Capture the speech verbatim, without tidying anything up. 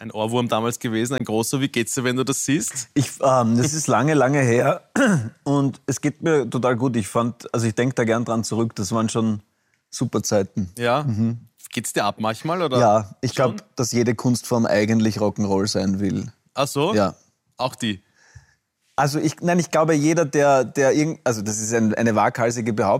ein Ohrwurm damals gewesen, ein großer. Wie geht's dir, wenn du das siehst? Ich, ähm, das ist lange, lange her und es geht mir total gut. Ich fand, also ich denke da gern dran zurück, das waren schon super Zeiten. Ja? Mhm. Geht's dir ab manchmal? Oder? Ja, ich glaube, dass jede Kunstform eigentlich Rock'n'Roll sein will. Ach so? Ja. Auch die? Also ich, nein, ich glaube, jeder, der, der irgend, also das ist ein, eine waghalsige Behauptung,